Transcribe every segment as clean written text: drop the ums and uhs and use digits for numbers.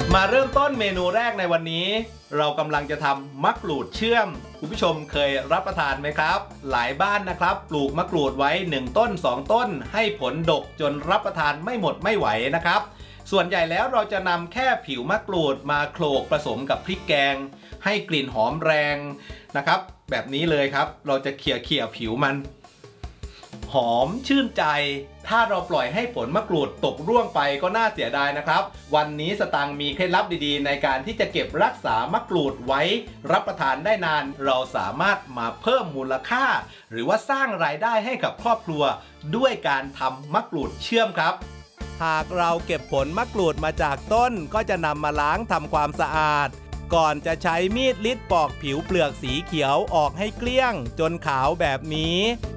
มาเริ่มต้นเมนูแรกในวันนี้เรากำลังจะทำมะกรูดเชื่อมคุณผู้ชมเคยรับประทานไหมครับหลายบ้านนะครับปลูกมะกรูดไว้1ต้น2ต้นให้ผลดกจนรับประทานไม่หมดไม่ไหวนะครับส่วนใหญ่แล้วเราจะนำแค่ผิวมะกรูดมาโขลกผสมกับพริกแกงให้กลิ่นหอมแรงนะครับแบบนี้เลยครับเราจะเขี่ยผิวมันหอมชื่นใจถ้าเราปล่อยให้ผลมะกรูดตกร่วงไปก็น่าเสียดายนะครับวันนี้สตางค์มีเคล็ดลับดีๆในการที่จะเก็บรักษามะกรูดไว้รับประทานได้นานเราสามารถมาเพิ่มมูลค่าหรือว่าสร้างรายได้ให้กับครอบครัวด้วยการทำมะกรูดเชื่อมครับหากเราเก็บผลมะกรูดมาจากต้นก็จะนำมาล้างทำความสะอาดก่อนจะใช้มีดลิดปอกผิวเปลือกสีเขียวออกให้เกลี้ยงจนขาวแบบนี้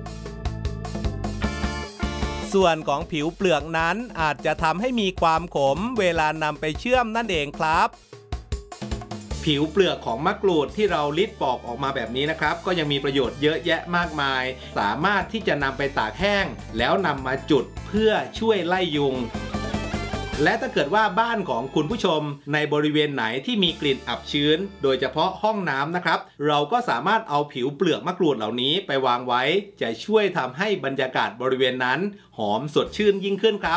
ส่วนของผิวเปลือกนั้นอาจจะทำให้มีความขมเวลานำไปเชื่อมนั่นเองครับผิวเปลือกของมะกรูดที่เราลิดปอกออกมาแบบนี้นะครับก็ยังมีประโยชน์เยอะแยะมากมายสามารถที่จะนำไปตากแห้งแล้วนำมาจุดเพื่อช่วยไล่ยุงและถ้าเกิดว่าบ้านของคุณผู้ชมในบริเวณไหนที่มีกลิ่นอับชื้นโดยเฉพาะห้องน้ำนะครับเราก็สามารถเอาผิวเปลือกมะกรูดเหล่านี้ไปวางไว้จะช่วยทำให้บรรยากาศบริเวณนั้นหอมสดชื่นยิ่งขึ้นครับ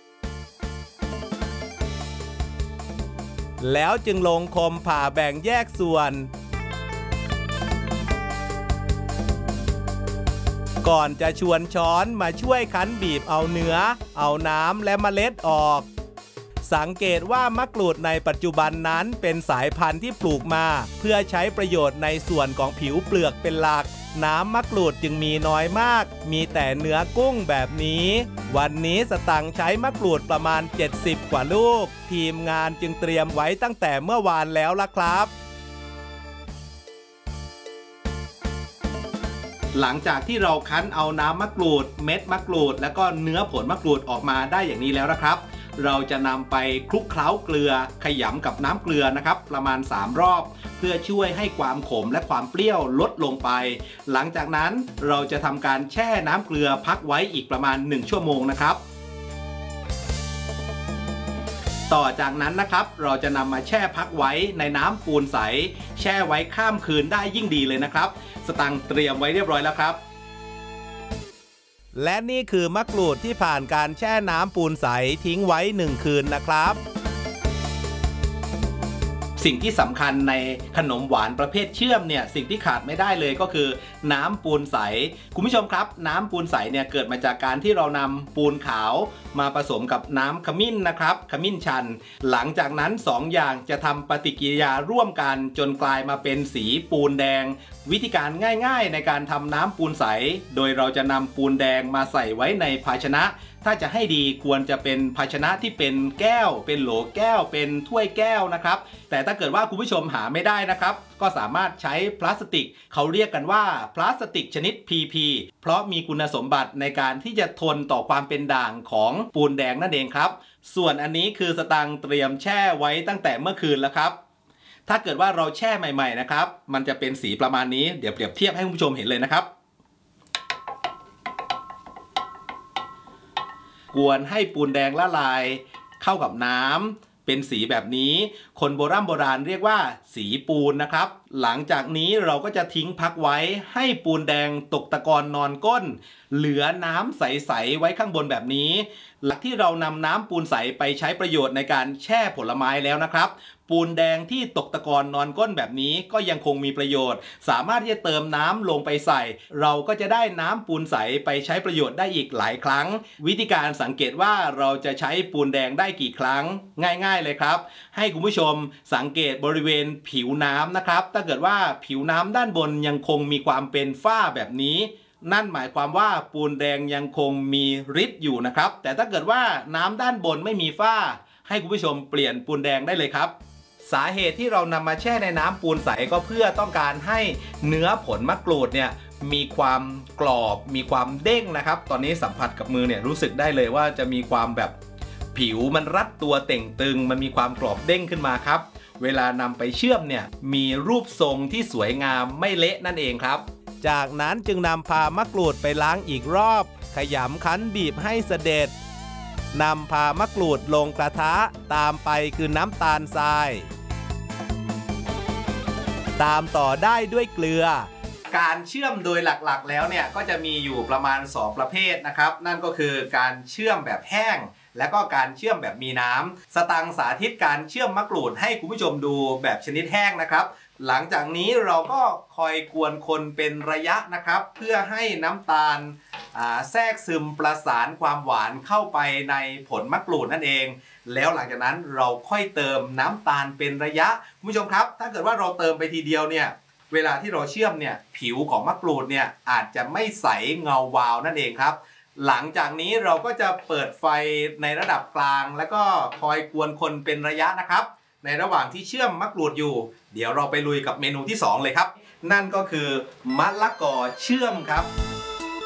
แล้วจึงลงคมผ่าแบ่งแยกส่วนก่อนจะชวนช้อนมาช่วยคั้นบีบเอาเนื้อเอาน้ำและเมล็ดออกสังเกตว่ามะกรูดในปัจจุบันนั้นเป็นสายพันธุ์ที่ปลูกมาเพื่อใช้ประโยชน์ในส่วนของผิวเปลือกเป็นหลักน้ำมะกรูดจึงมีน้อยมากมีแต่เนื้อกุ้งแบบนี้วันนี้สตังค์ใช้มะกรูดประมาณ70กว่าลูกทีมงานจึงเตรียมไว้ตั้งแต่เมื่อวานแล้วล่ะครับหลังจากที่เราคั้นเอาน้ำมะกรูดเม็ดมะกรูดแล้วก็เนื้อผลมะกรูดออกมาได้อย่างนี้แล้วนะครับเราจะนำไปคลุกเคล้าเกลือขยำกับน้ำเกลือนะครับประมาณ3รอบเพื่อช่วยให้ความขมและความเปรี้ยวลดลงไปหลังจากนั้นเราจะทำการแช่น้ำเกลือพักไว้อีกประมาณ1ชั่วโมงนะครับต่อจากนั้นนะครับเราจะนำมาแช่พักไว้ในน้ำปูนใสแช่ไว้ข้ามคืนได้ยิ่งดีเลยนะครับสตังค์เตรียมไว้เรียบร้อยแล้วครับและนี่คือมะกรูดที่ผ่านการแช่น้ำปูนใสทิ้งไว้1คืนนะครับสิ่งที่สำคัญในขนมหวานประเภทเชื่อมเนี่ยสิ่งที่ขาดไม่ได้เลยก็คือน้ำปูนใสคุณผู้ชมครับน้ำปูนใสเนี่ยเกิดมาจากการที่เรานำปูนขาวมาผสมกับน้ำขมิ้นนะครับขมิ้นชันหลังจากนั้น2อย่างจะทำปฏิกิริยาร่วมกันจนกลายมาเป็นสีปูนแดงวิธีการง่ายๆในการทำน้ำปูนใสโดยเราจะนำปูนแดงมาใส่ไว้ในภาชนะถ้าจะให้ดีควรจะเป็นภาชนะที่เป็นแก้วเป็นโหลแก้วเป็นถ้วยแก้วนะครับแต่ถ้าเกิดว่าคุณผู้ชมหาไม่ได้นะครับก็สามารถใช้พลาสติกเขาเรียกกันว่าพลาสติกชนิด PP เพราะมีคุณสมบัติในการที่จะทนต่อความเป็นด่างของปูนแดงนั่นเองครับส่วนอันนี้คือสตังค์เตรียมแช่ไว้ตั้งแต่เมื่อคืนแล้วครับถ้าเกิดว่าเราแช่ใหม่ๆนะครับมันจะเป็นสีประมาณนี้เดี๋ยวเปรียบเทียบให้คุณผู้ชมเห็นเลยนะครับกวนให้ปูนแดงละลายเข้ากับน้ำเป็นสีแบบนี้คนโบราณเรียกว่าสีปูนนะครับหลังจากนี้เราก็จะทิ้งพักไว้ให้ปูนแดงตกตะกอนนอนก้นเหลือน้ำใสๆไว้ข้างบนแบบนี้หลังที่เรานำน้ำปูนใสไปใช้ประโยชน์ในการแช่ผลไม้แล้วนะครับปูนแดงที่ตกตะกอนนอนก้นแบบนี้ก็ยังคงมีประโยชน์สามารถที่จะเติมน้ำลงไปใส่เราก็จะได้น้ำปูนใสไปใช้ประโยชน์ได้อีกหลายครั้งวิธีการสังเกตว่าเราจะใช้ปูนแดงได้กี่ครั้งง่ายๆเลยครับให้คุณผู้ชมสังเกตบริเวณผิวน้ำนะครับถ้าเกิดว่าผิวน้ำด้านบนยังคงมีความเป็นฝ้าแบบนี้นั่นหมายความว่าปูนแดงยังคงมีฤทธิ์อยู่นะครับแต่ถ้าเกิดว่าน้ำด้านบนไม่มีฝ้าให้คุณผู้ชมเปลี่ยนปูนแดงได้เลยครับสาเหตุที่เรานำมาแช่ในน้ำปูนใสก็เพื่อต้องการให้เนื้อผลมะกรูดเนี่ยมีความกรอบมีความเด้งนะครับตอนนี้สัมผัสกับมือเนี่ยรู้สึกได้เลยว่าจะมีความแบบผิวมันรัดตัวเต่งตึงมันมีความกรอบเด้งขึ้นมาครับเวลานำไปเชื่อมเนี่ยมีรูปทรงที่สวยงามไม่เละนั่นเองครับจากนั้นจึงนำพามะกรูดไปล้างอีกรอบขยำคั้นบีบให้เสด็จนำพามะกรูดลงกระทะตามไปคือน้ำตาลทรายตามต่อได้ด้วยเกลือการเชื่อมโดยหลักๆแล้วเนี่ยก็จะมีอยู่ประมาณ2ประเภทนะครับนั่นก็คือการเชื่อมแบบแห้งและก็การเชื่อมแบบมีน้ำสตังค์สาธิตการเชื่อมมะกรูดให้คุณผู้ชมดูแบบชนิดแห้งนะครับหลังจากนี้เราก็คอยกวนคนเป็นระยะนะครับเพื่อให้น้ำตาลแทรกซึมประสานความหวานเข้าไปในผลมะกรูดนั่นเองแล้วหลังจากนั้นเราค่อยเติมน้ำตาลเป็นระยะคุณผู้ชมครับถ้าเกิดว่าเราเติมไปทีเดียวเนี่ยเวลาที่เราเชื่อมเนี่ยผิวของมะกรูดเนี่ยอาจจะไม่ใสเงาวาวนั่นเองครับหลังจากนี้เราก็จะเปิดไฟในระดับกลางแล้วก็คอยกวนคนเป็นระยะนะครับในระหว่างที่เชื่อมมะกรูดอยู่เดี๋ยวเราไปลุยกับเมนูที่2เลยครับนั่นก็คือมะละกอเชื่อมครับ